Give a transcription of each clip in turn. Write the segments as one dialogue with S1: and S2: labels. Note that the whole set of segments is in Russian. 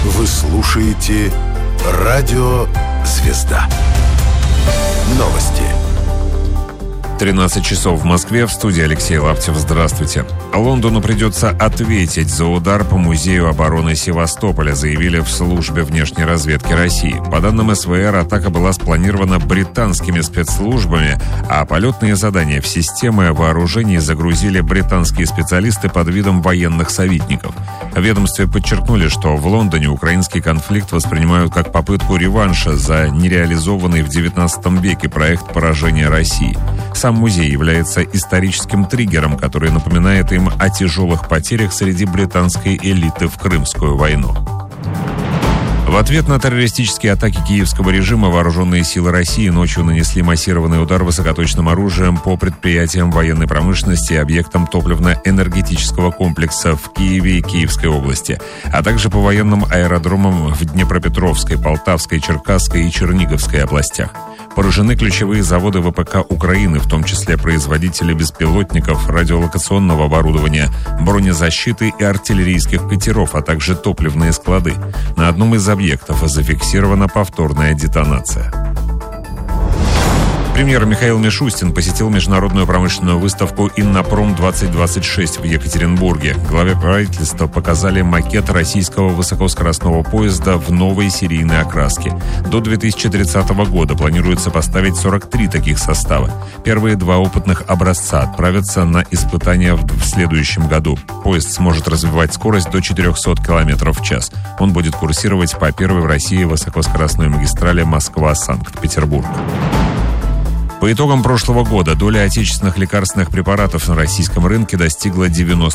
S1: Вы слушаете «Радио Звезда». Новости.
S2: 13 часов в Москве. В студии Алексей Лаптев. Здравствуйте. Лондону придется ответить за удар по Музею обороны Севастополя, заявили в службе внешней разведки России. По данным СВР, атака была спланирована британскими спецслужбами, а полетные задания в системы вооружений загрузили британские специалисты под видом военных советников. В ведомстве подчеркнули, что в Лондоне украинский конфликт воспринимают как попытку реванша за нереализованный в XIX веке проект поражения России. Сам музей является историческим триггером, который напоминает им о тяжелых потерях среди британской элиты в Крымскую войну. В ответ на террористические атаки киевского режима вооруженные силы России ночью нанесли массированный удар высокоточным оружием по предприятиям военной промышленности и объектам топливно-энергетического комплекса в Киеве и Киевской области, а также по военным аэродромам в Днепропетровской, Полтавской, Черкасской и Черниговской областях. Поражены ключевые заводы ВПК Украины, в том числе производители беспилотников, радиолокационного оборудования, бронезащиты и артиллерийских катеров, а также топливные склады. На одном из объектов зафиксирована повторная детонация. Премьер Михаил Мишустин посетил международную промышленную выставку «Иннопром-2026» в Екатеринбурге. Главе правительства показали макет российского высокоскоростного поезда в новой серийной окраске. До 2030 года планируется поставить 43 таких состава. Первые два опытных образца отправятся на испытания в следующем году. Поезд сможет развивать скорость до 400 км в час. Он будет курсировать по первой в России высокоскоростной магистрали Москва-Санкт-Петербург. По итогам прошлого года доля отечественных лекарственных препаратов на российском рынке достигла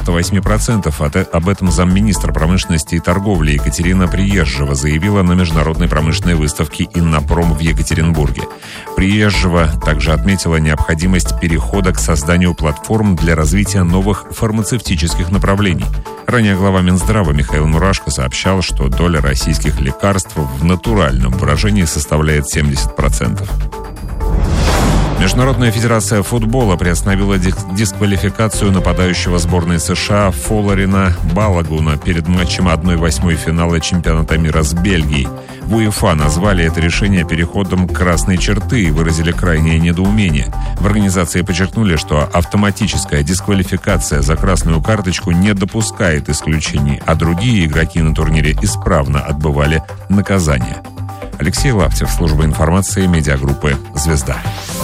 S2: 98%. Об этом замминистра промышленности и торговли Екатерина Приезжева заявила на международной промышленной выставке «Иннопром» в Екатеринбурге. Приезжева также отметила необходимость перехода к созданию платформ для развития новых фармацевтических направлений. Ранее глава Минздрава Михаил Мурашко сообщал, что доля российских лекарств в натуральном выражении составляет 70%. Международная федерация футбола приостановила дисквалификацию нападающего сборной США Фоларина Балагуна перед матчем 1/8 финала чемпионата мира с Бельгией. В УЕФА назвали это решение переходом к красной черты и выразили крайнее недоумение. В организации подчеркнули, что автоматическая дисквалификация за красную карточку не допускает исключений, а другие игроки на турнире исправно отбывали наказание. Алексей Лаптев, служба информации медиагруппы «Звезда».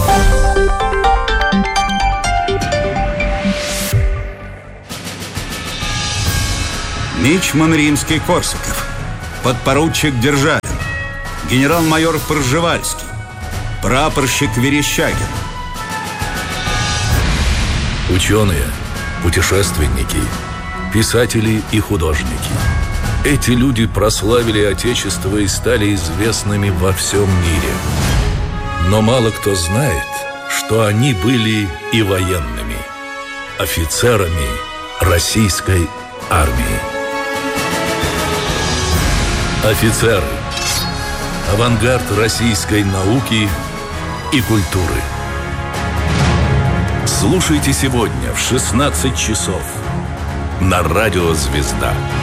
S3: Мичман Римский-Корсаков, подпоручик Державин, генерал-майор Пржевальский, прапорщик Верещагин.
S4: Ученые, путешественники, писатели и художники. Эти люди прославили Отечество и стали известными во всем мире. Но мало кто знает, что они были и военными, офицерами российской армии. Офицеры – авангард российской науки и культуры. Слушайте сегодня в 16 часов на радио «Звезда».